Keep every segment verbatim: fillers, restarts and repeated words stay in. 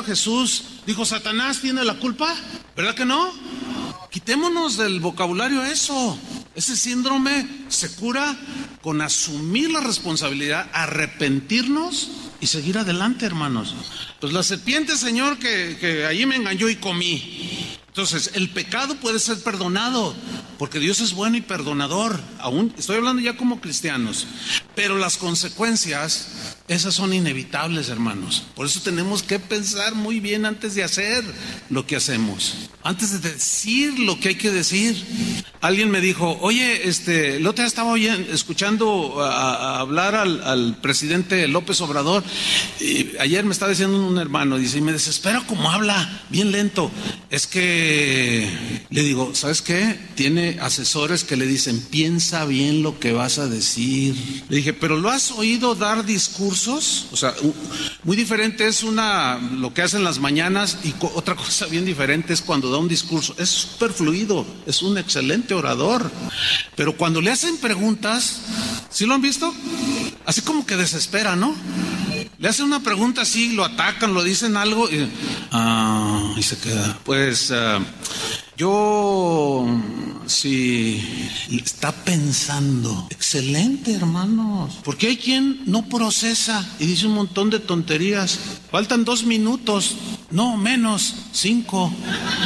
a Jesús, dijo, ¿Satanás tiene la culpa? ¿Verdad que no? Quitémonos del vocabulario eso. Ese síndrome se cura con asumir la responsabilidad, arrepentirnos y seguir adelante, hermanos. Pues la serpiente, Señor, que, que allí me engañó y comí. Entonces, el pecado puede ser perdonado, porque Dios es bueno y perdonador. Aún estoy hablando ya como cristianos. Pero las consecuencias, esas son inevitables, hermanos. Por eso tenemos que pensar muy bien antes de hacer lo que hacemos, antes de decir lo que hay que decir. Alguien me dijo, oye, este, el otro día estaba oyendo, escuchando a, a hablar al, al presidente López Obrador. Y ayer me estaba diciendo un hermano, dice, y me desespera cómo habla, bien lento. Es que le digo, ¿sabes qué? Tiene asesores que le dicen, piensa bien lo que vas a decir. Le dije, ¿pero lo has oído dar discursos? O sea, muy diferente es una lo que hace en las mañanas y co- otra cosa bien diferente es cuando da un discurso. Es súper fluido, es un excelente orador. Pero cuando le hacen preguntas, ¿sí lo han visto? Así como que desespera, ¿no? Le hacen una pregunta así, lo atacan, lo dicen algo y, ah, y se queda. Pues uh, yo, si está pensando, excelente, hermanos, porque hay quien no procesa y dice un montón de tonterías. Faltan dos minutos, no menos, cinco.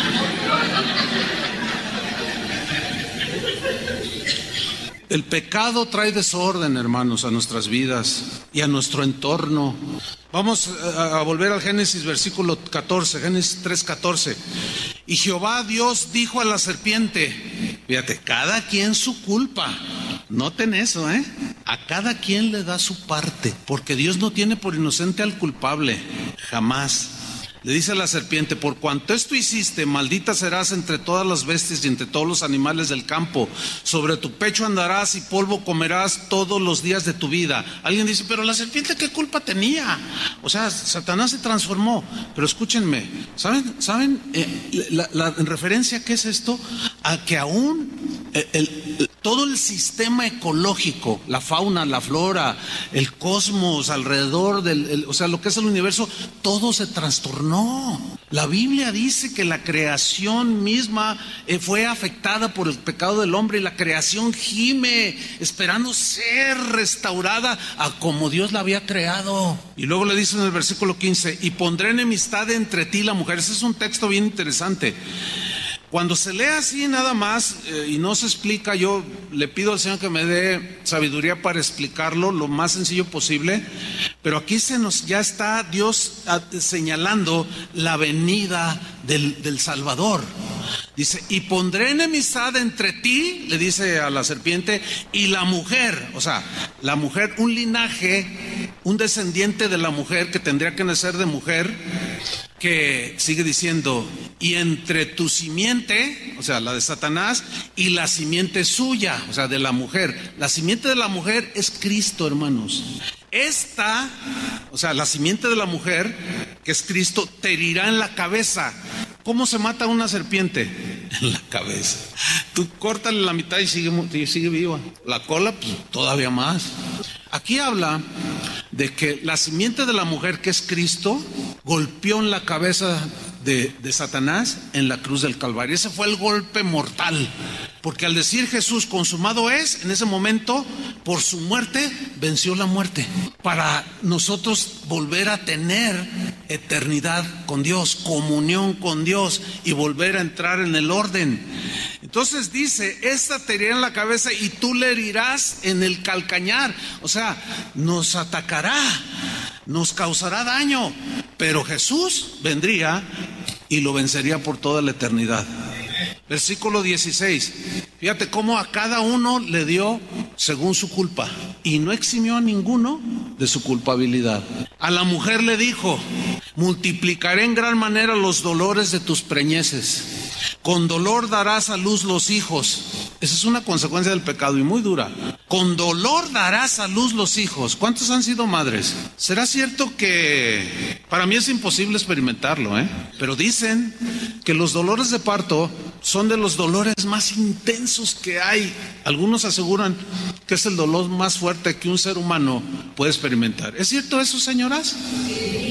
El pecado trae desorden, hermanos, a nuestras vidas y a nuestro entorno. Vamos a volver al Génesis versículo catorce, Génesis tres catorce. Y Jehová Dios dijo a la serpiente, fíjate, cada quien su culpa. Noten eso, ¿eh? A cada quien le da su parte, porque Dios no tiene por inocente al culpable, jamás. Le dice a la serpiente, por cuanto esto hiciste, maldita serás entre todas las bestias y entre todos los animales del campo. Sobre tu pecho andarás y polvo comerás todos los días de tu vida. Alguien dice, pero la serpiente, ¿qué culpa tenía? O sea, Satanás se transformó. Pero escúchenme, ¿saben? ¿Saben eh, la, la, en referencia a qué es esto? A que aún el, el, todo el sistema ecológico, la fauna, la flora, el cosmos alrededor del, el, o sea, lo que es el universo, todo se trastornó. La Biblia dice que la creación misma eh, fue afectada por el pecado del hombre y la creación gime esperando ser restaurada a como Dios la había creado. Y luego le dice en el versículo quince, y pondré enemistad entre ti y la mujer. Ese es un texto bien interesante. Cuando se lee así nada más eh, y no se explica, yo le pido al Señor que me dé sabiduría para explicarlo lo más sencillo posible, pero aquí se nos ya está Dios señalando la venida del, del Salvador. Dice, y pondré enemistad entre ti, le dice a la serpiente, y la mujer, o sea, la mujer, un linaje, un descendiente de la mujer que tendría que nacer de mujer, que sigue diciendo, y entre tu simiente, o sea, la de Satanás, y la simiente suya, o sea, de la mujer. La simiente de la mujer es Cristo, hermanos. Esta, o sea, la simiente de la mujer, que es Cristo, te herirá en la cabeza. ¿Cómo se mata una serpiente? En la cabeza. Tú córtale la mitad y sigue, y sigue viva. La cola, pues todavía más. Aquí habla de que la simiente de la mujer, que es Cristo, golpeó en la cabeza de, de Satanás en la cruz del Calvario. Ese fue el golpe mortal. Porque al decir Jesús, consumado es, en ese momento, por su muerte, venció la muerte. Para nosotros volver a tener eternidad con Dios, comunión con Dios y volver a entrar en el orden. Entonces dice, esta te herirá en la cabeza y tú le herirás en el calcañar. O sea, nos atacará, nos causará daño, pero Jesús vendría y lo vencería por toda la eternidad. Versículo dieciséis. Fíjate cómo a cada uno le dio según su culpa y no eximió a ninguno de su culpabilidad. A la mujer le dijo, multiplicaré en gran manera los dolores de tus preñeces. Con dolor darás a luz los hijos. Esa es una consecuencia del pecado y muy dura. Con dolor darás a luz los hijos. ¿Cuántos han sido madres? ¿Será cierto que para mí es imposible experimentarlo, eh? Pero dicen que los dolores de parto son de los dolores más intensos que hay. Algunos aseguran que es el dolor más fuerte que un ser humano puede experimentar. ¿Es cierto eso, señoras?